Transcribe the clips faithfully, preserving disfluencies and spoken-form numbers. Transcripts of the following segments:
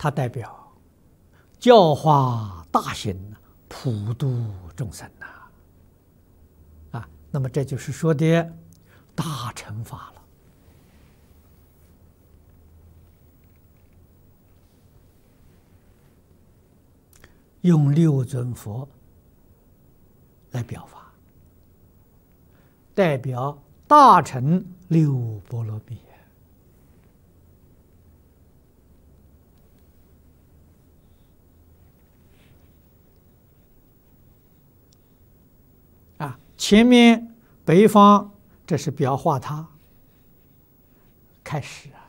它代表教化大行，普度众生呐。啊，那么这就是说的大乘法了。用六尊佛来表法，代表大乘六波罗蜜。啊，前面北方这是表化他开始啊，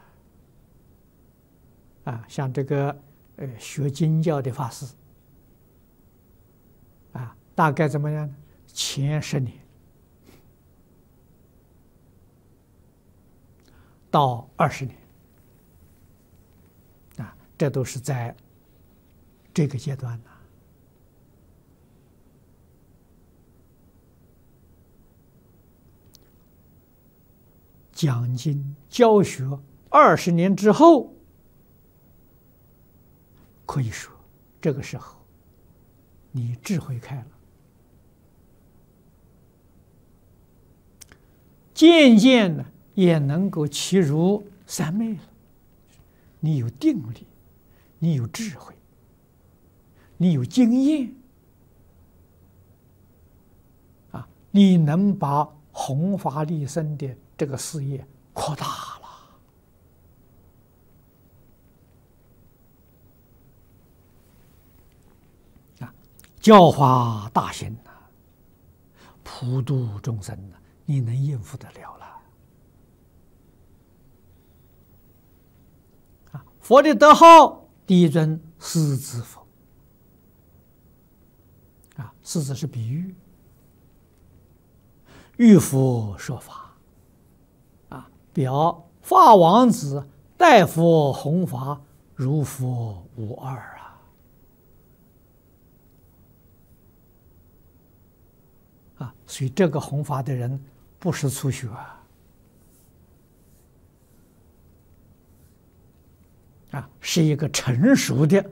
啊，像这个呃学经教的法师。啊，大概怎么样呢？前十年到二十年，啊，这都是在这个阶段呢。讲经教学二十年之后，可以说这个时候。你智慧开了，渐渐的也能够契入三昧了。你有定力，你有智慧，你有经验，啊，你能把弘法利生的这个事业扩大了。教化大行呐，普度众生呐，你能应付得了了。啊，佛的德号第一尊狮子佛，啊，狮子是比喻，喻佛说法，啊，表法王子代佛弘法，如佛无二啊。啊，所以这个弘法的人不是初学啊，啊，是一个成熟的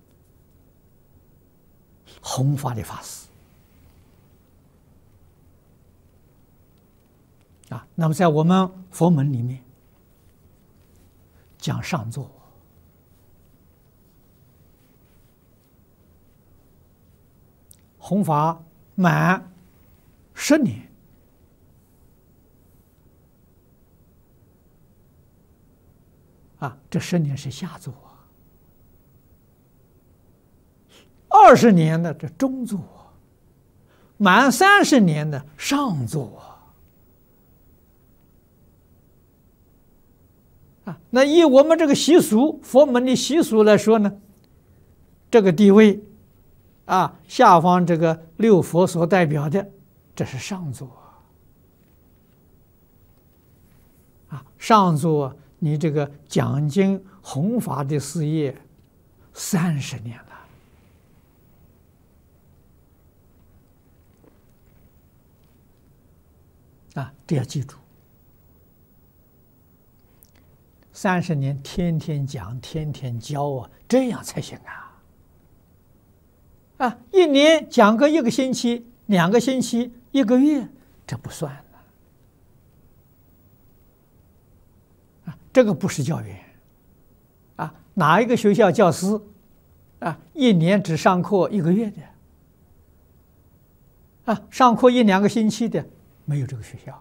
弘法的法师啊。那么在我们佛门里面讲上座，弘法满十年，啊，这十年是下座，二十年的这中座，满三十年的上座，啊，那以我们这个习俗，佛门的习俗来说呢，这个地位，啊，下方这个六佛所代表的。这是上座啊，上座你这个讲经弘法的事业三十年了啊，这要记住，三十年天天讲，天天教啊，这样才行啊！啊，一年讲个一个星期、两个星期。一个月这不算了啊，这个不是教员啊，哪一个学校教师啊，一年只上课一个月的啊，上课一两个星期的没有这个学校。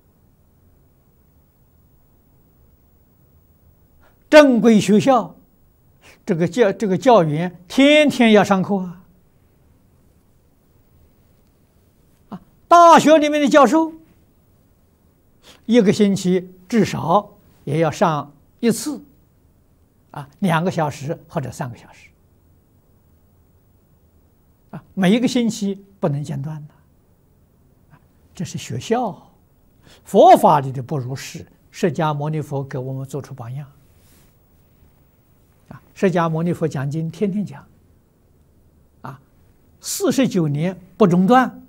正规学校，这个教这个教员天天要上课啊。大学里面的教授，一个星期至少也要上一次，啊，两个小时或者三个小时，啊，每一个星期不能间断的，这是学校。佛法里的不如是，释迦牟尼佛给我们做出榜样。啊，释迦牟尼佛讲经天天讲，啊，四十九年不中断。